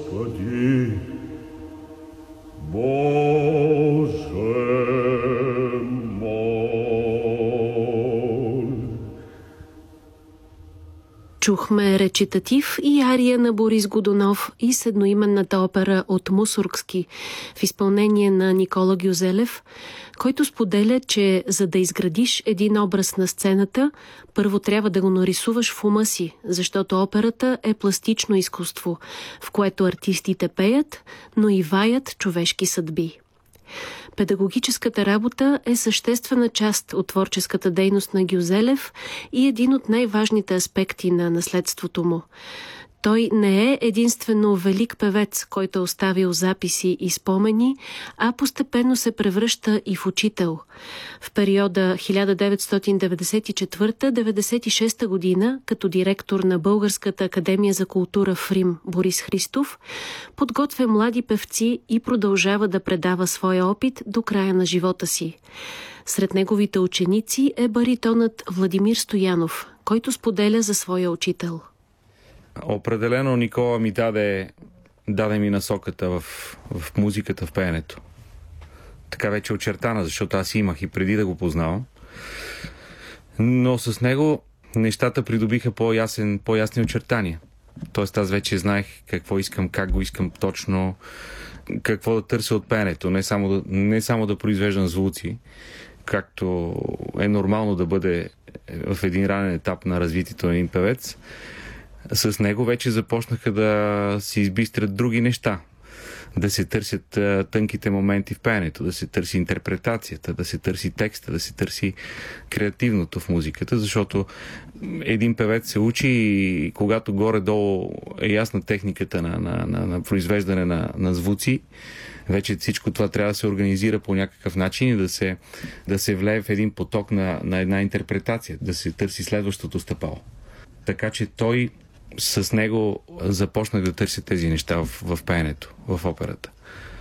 Господи, Боже мой. Чухме речитатив и ария на Борис Годунов и седноименната опера от Мусоргски в изпълнение на Никола Гюзелев, който споделя, че за да изградиш един образ на сцената, първо трябва да го нарисуваш в ума си, защото операта е пластично изкуство, в което артистите пеят, но и ваят човешки съдби. Педагогическата работа е съществена част от творческата дейност на Гюзелев и един от най-важните аспекти на наследството му. Той не е единствено велик певец, който е оставил записи и спомени, а постепенно се превръща и в учител. В периода 1994-96 година, като директор на Българската академия за култура в Рим Борис Христов, подготвя млади певци и продължава да предава своя опит до края на живота си. Сред неговите ученици е баритонът Владимир Стоянов, който споделя за своя учител. Определено Никола ми даде ми насоката в музиката, в пеенето. Така вече очертана, защото аз имах и преди да го познавам. Но с него нещата придобиха по-ясни очертания. Тоест аз вече знаех какво искам, как го искам точно, какво да търся от пеенето. Не само да произвеждам звуци, както е нормално да бъде в един ранен етап на развитието на един певец. С него вече започнаха да се избистрят други неща. Да се търсят тънките моменти в пеенето, да се търси интерпретацията, да се търси текста, да се търси креативното в музиката, защото един певец се учи и когато горе-долу е ясна техниката на произвеждане на звуци, вече всичко това трябва да се организира по някакъв начин и да се влее в един поток на една интерпретация, да се търси следващото стъпало. Така че с него започнах да търся тези неща в пеенето, в операта.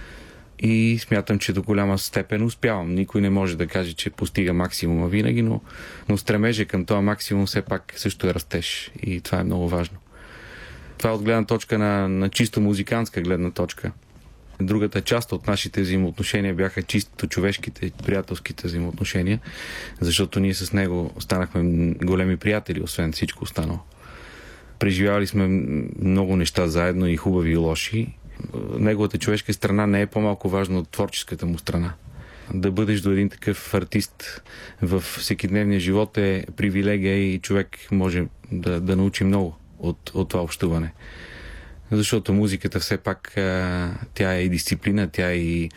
И смятам, че до голяма степен успявам. Никой не може да каже, че постига максимума винаги, но стремежа към този максимум все пак също е растеж. И това е много важно. Това е от гледна точка на чисто музикантска гледна точка. Другата част от нашите взаимоотношения бяха чисто човешките, приятелските взаимоотношения, защото ние с него станахме големи приятели, освен всичко останало. Преживявали сме много неща заедно, и хубави, и лоши. Неговата човешка страна не е по-малко важна от творческата му страна. Да бъдеш до един такъв артист в всекидневния живот е привилегия и човек може да научи много от това общуване. Защото музиката все пак тя е и дисциплина, тя е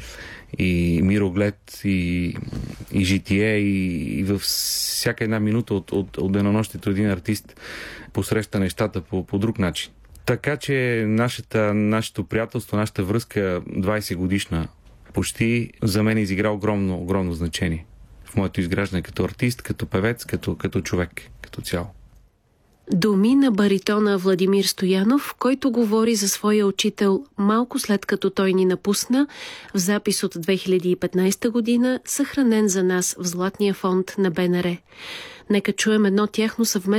и мироглед, и житие, и във всяка една минута от денонощието един артист посреща нещата по друг начин. Така че нашето приятелство, нашата връзка 20 годишна почти за мен изигра огромно значение в моето изграждане като артист, като певец, като човек, като цяло. Думи на баритона Владимир Стоянов, който говори за своя учител малко след като той ни напусна, в запис от 2015 година, съхранен за нас в Златния фонд на БНР. Нека чуем едно тяхно съвместно